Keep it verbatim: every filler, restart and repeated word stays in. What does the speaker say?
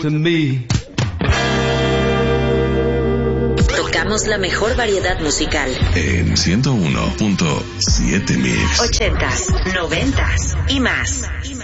to me. Tocamos la mejor variedad musical. En ciento uno punto siete Mix. Ochentas, noventas y más.